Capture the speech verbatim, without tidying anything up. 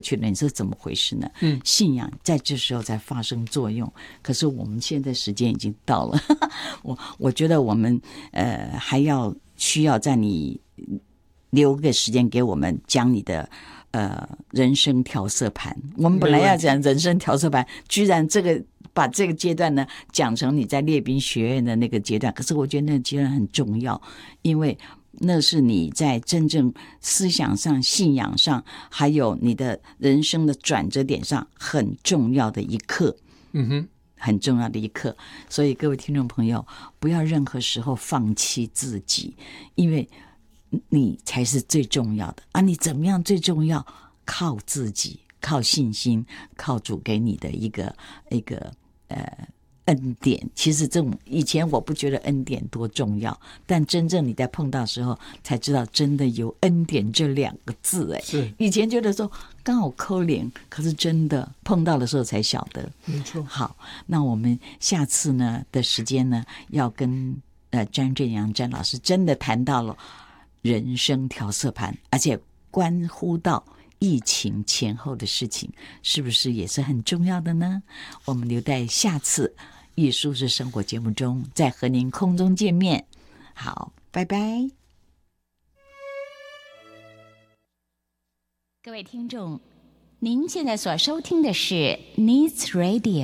去了，你说怎么回事呢？ 嗯， 信仰在这时候才发生作用。可是我们现在时间已经到了，我我觉得我们呃还要需要在你留个时间给我们讲你的呃人生调色盘。我们本来要讲人生调色盘，居然这个把这个阶段呢讲成你在列兵学院的那个阶段。可是我觉得那个阶段很重要，因为那是你在真正思想上、信仰上，还有你的人生的转折点上很重要的一刻。 嗯哼， 很重要的一刻。所以各位听众朋友，不要任何时候放弃自己，因为你才是最重要的啊！你怎么样最重要？靠自己，靠信心，靠主给你的一个一个呃恩典。其实这种以前我不觉得恩典多重要，但真正你在碰到的时候才知道真的有恩典这两个字。哎， 是以前觉得说刚好扣脸，可是真的碰到的时候才晓得。 没错。 好，那我们下次呢的时间呢，要跟呃詹正阳詹老师真的谈到了人生调色盘，而且关乎到疫情前后的事情，是不是也是很重要的呢？我们留待下次艺术是生活节目中再和您空中见面。好，拜拜。各位听众，您现在所收听的是 Needs Radio。